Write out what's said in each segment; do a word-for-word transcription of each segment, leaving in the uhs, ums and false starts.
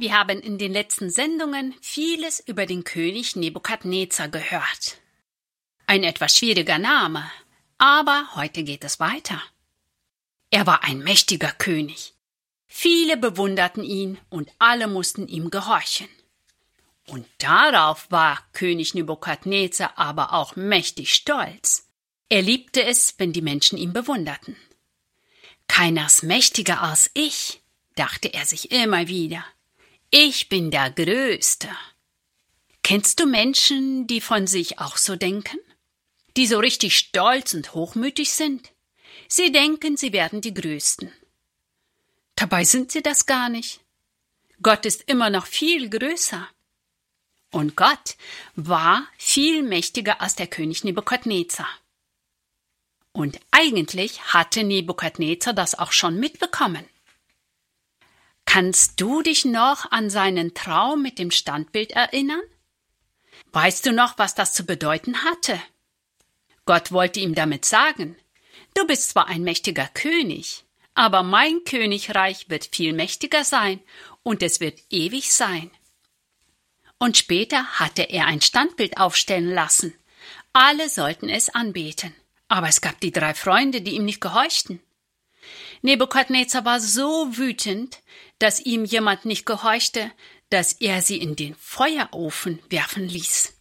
Wir haben in den letzten Sendungen vieles über den König Nebukadnezar gehört. Ein etwas schwieriger Name, aber heute geht es weiter. Er war ein mächtiger König. Viele bewunderten ihn und alle mussten ihm gehorchen. Und darauf war König Nebukadnezar aber auch mächtig stolz. Er liebte es, wenn die Menschen ihn bewunderten. Keiner ist mächtiger als ich, dachte er sich immer wieder. Ich bin der Größte. Kennst du Menschen, die von sich auch so denken? Die so richtig stolz und hochmütig sind? Sie denken, sie werden die Größten. Dabei sind sie das gar nicht. Gott ist immer noch viel größer. Und Gott war viel mächtiger als der König Nebukadnezar. Und eigentlich hatte Nebukadnezar das auch schon mitbekommen. Kannst du dich noch an seinen Traum mit dem Standbild erinnern? Weißt du noch, was das zu bedeuten hatte? Gott wollte ihm damit sagen, du bist zwar ein mächtiger König, aber mein Königreich wird viel mächtiger sein und es wird ewig sein. Und später hatte er ein Standbild aufstellen lassen. Alle sollten es anbeten, aber es gab die drei Freunde, die ihm nicht gehorchten. Nebukadnezar war so wütend, dass ihm jemand nicht gehorchte, dass er sie in den Feuerofen werfen ließ.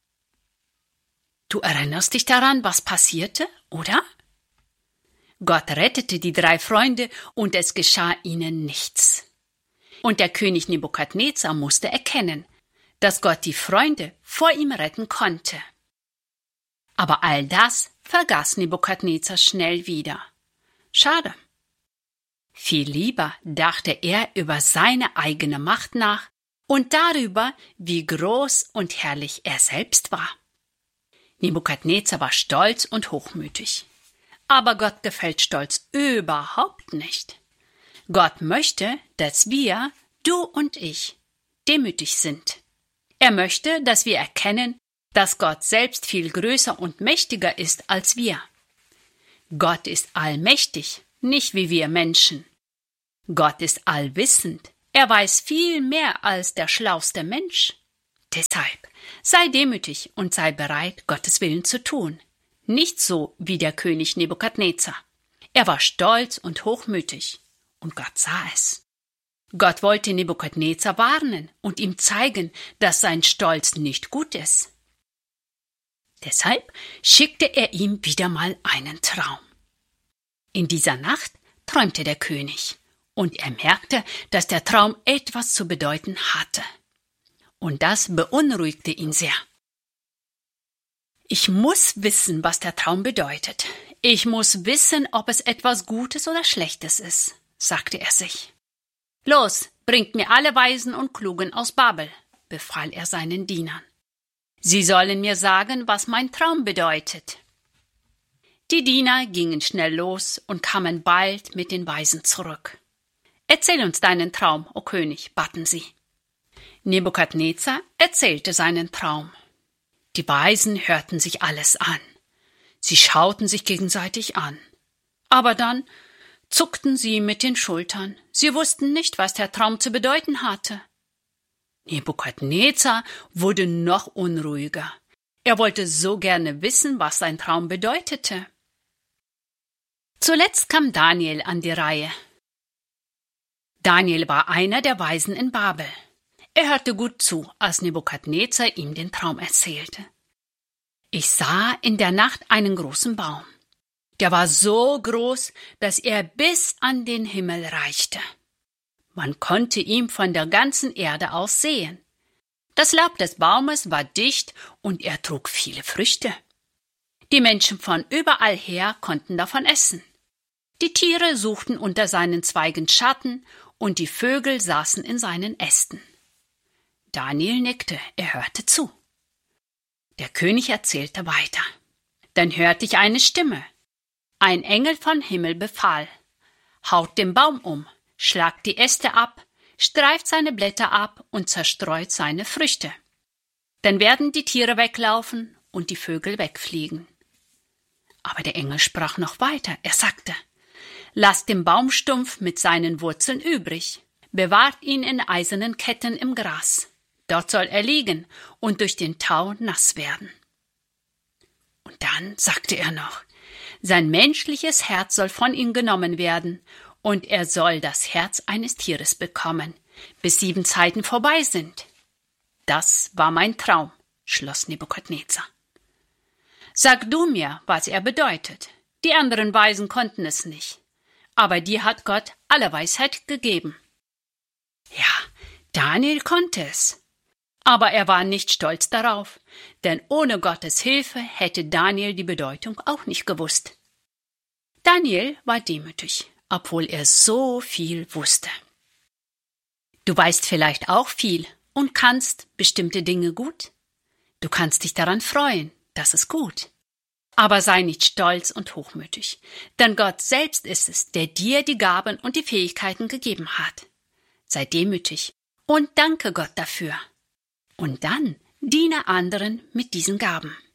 Du erinnerst dich daran, was passierte, oder? Gott rettete die drei Freunde und es geschah ihnen nichts. Und der König Nebukadnezar musste erkennen, dass Gott die Freunde vor ihm retten konnte. Aber all das vergaß Nebukadnezar schnell wieder. Schade. Viel lieber dachte er über seine eigene Macht nach und darüber, wie groß und herrlich er selbst war. Nebukadnezar war stolz und hochmütig. Aber Gott gefällt Stolz überhaupt nicht. Gott möchte, dass wir, du und ich, demütig sind. Er möchte, dass wir erkennen, dass Gott selbst viel größer und mächtiger ist als wir. Gott ist allmächtig, nicht wie wir Menschen. Gott ist allwissend. Er weiß viel mehr als der schlauste Mensch. Deshalb sei demütig und sei bereit, Gottes Willen zu tun. Nicht so wie der König Nebukadnezar. Er war stolz und hochmütig, und Gott sah es. Gott wollte Nebukadnezar warnen und ihm zeigen, dass sein Stolz nicht gut ist. Deshalb schickte er ihm wieder mal einen Traum. In dieser Nacht träumte der König, und er merkte, dass der Traum etwas zu bedeuten hatte. Und das beunruhigte ihn sehr. Ich muss wissen, was der Traum bedeutet. Ich muss wissen, ob es etwas Gutes oder Schlechtes ist, sagte er sich. Los, bringt mir alle Weisen und Klugen aus Babel, befahl er seinen Dienern. Sie sollen mir sagen, was mein Traum bedeutet. Die Diener gingen schnell los und kamen bald mit den Weisen zurück. Erzähl uns deinen Traum, o König, baten sie. Nebukadnezar erzählte seinen Traum. Die Weisen hörten sich alles an. Sie schauten sich gegenseitig an. Aber dann zuckten sie mit den Schultern. Sie wussten nicht, was der Traum zu bedeuten hatte. Nebukadnezar wurde noch unruhiger. Er wollte so gerne wissen, was sein Traum bedeutete. Zuletzt kam Daniel an die Reihe. Daniel war einer der Weisen in Babel. Er hörte gut zu, als Nebukadnezar ihm den Traum erzählte. Ich sah in der Nacht einen großen Baum. Der war so groß, dass er bis an den Himmel reichte. Man konnte ihn von der ganzen Erde aus sehen. Das Laub des Baumes war dicht und er trug viele Früchte. Die Menschen von überall her konnten davon essen. Die Tiere suchten unter seinen Zweigen Schatten und die Vögel saßen in seinen Ästen. Daniel nickte, er hörte zu. Der König erzählte weiter. Dann hörte ich eine Stimme. Ein Engel vom Himmel befahl: Haut den Baum um, schlagt die Äste ab, streift seine Blätter ab und zerstreut seine Früchte. Dann werden die Tiere weglaufen und die Vögel wegfliegen. Aber der Engel sprach noch weiter. Er sagte: Lasst den Baumstumpf mit seinen Wurzeln übrig. bewahrt ihn in eisernen Ketten im Gras. Dort soll er liegen und durch den Tau nass werden. Und dann sagte er noch, sein menschliches Herz soll von ihm genommen werden, und er soll das Herz eines Tieres bekommen, bis sieben Zeiten vorbei sind. Das war mein Traum, schloss Nebukadnezar. Sag du mir, was er bedeutet. Die anderen Weisen konnten es nicht. Aber dir hat Gott alle Weisheit gegeben. Ja, Daniel konnte es. Aber er war nicht stolz darauf, denn ohne Gottes Hilfe hätte Daniel die Bedeutung auch nicht gewusst. Daniel war demütig, obwohl er so viel wusste. Du weißt vielleicht auch viel und kannst bestimmte Dinge gut. Du kannst dich daran freuen, das ist gut. Aber sei nicht stolz und hochmütig, denn Gott selbst ist es, der dir die Gaben und die Fähigkeiten gegeben hat. Sei demütig und danke Gott dafür. Und dann diene anderen mit diesen Gaben.